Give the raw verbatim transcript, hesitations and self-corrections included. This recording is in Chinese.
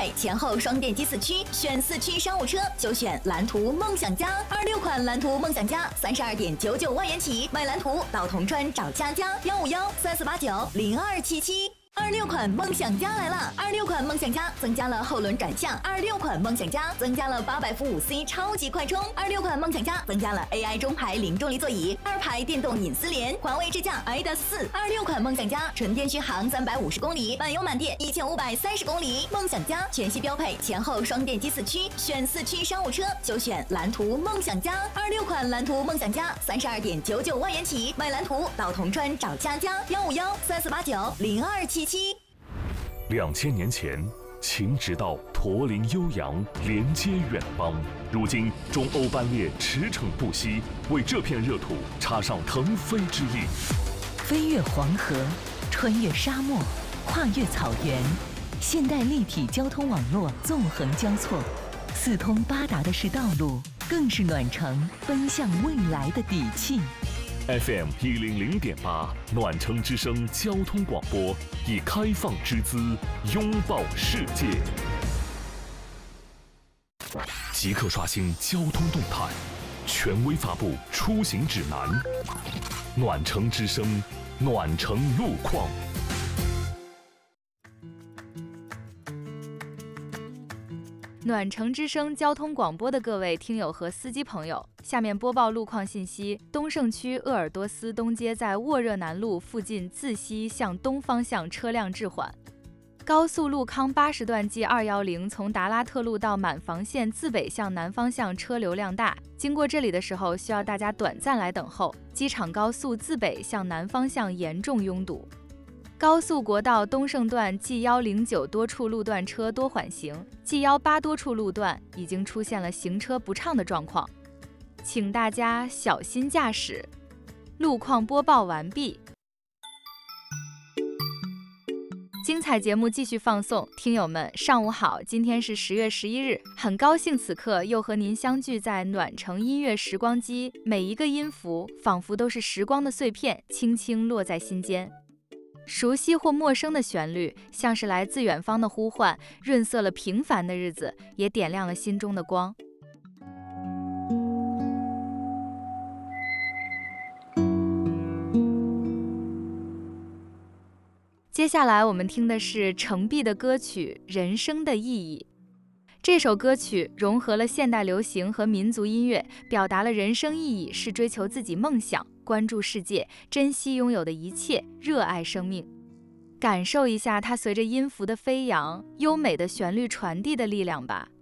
配前后双电机四驱，选四驱商务车就选蓝图梦想家。二六款蓝图梦想家三十二点九九万元起，买蓝图到铜川找佳佳，幺五幺三四八九零二七七。二六款梦想家来了！二六款梦想家增加了后轮转向，二六款梦想家增加了八百伏五 C 超级快充，二六款梦想家增加了 A I 中排零重力座椅，二排电动隐私帘，环卫支架 I D A S 四。二六款梦想家纯电续航三百五十公里，满油满电一千五百三十公里。梦想家全系标配前后双电机四驱，选四驱商务车就选蓝图梦想家。二六款蓝图梦想家三十二点九九万元起，买蓝图到铜川找佳佳，幺五幺三四八九零二七七。 两千年前，秦直道驼铃悠扬，连接远方。如今，中欧班列驰骋不息，为这片热土插上腾飞之力。 飞越黄河，穿越沙漠，跨越草原，现代立体交通网络纵横交错，四通八达的是道路，更是暖城奔向未来的底气。 F M 一零零点八，暖城之声交通广播，以开放之姿拥抱世界。即刻刷新交通动态，权威发布出行指南。暖城之声，暖城路况。 暖城之声交通广播的各位听友和司机朋友，下面播报路况信息。东胜区鄂尔多斯东街在沃热南路附近自西向东方向车辆滞缓。高速路康八十段 G 二一零从达拉特路到满房线自北向南方向车流量大，经过这里的时候需要大家短暂来等候。机场高速自北向南方向严重拥堵。高速国道东胜段 G 一零九多处路段车多缓行 ，G 一八多处路段已经出现了行车不畅的状况，请大家小心驾驶。路况播报完毕。精彩节目继续放送，听友们上午好，今天是十月十一日，很高兴此刻又和您相聚在暖城音乐时光机，每一个音符仿佛都是时光的碎片，轻轻落在心间。熟悉或陌生的旋律，像是来自远方的呼唤，润色了平凡的日子，也点亮了心中的光。接下来我们听的是程璧的歌曲《人生的意义》。这首歌曲融合了现代流行和民族音乐，表达了人生意义是追求自己梦想，关注世界，珍惜拥有的一切，热爱生命。感受一下它随着音符的飞扬，优美的旋律传递的力量吧。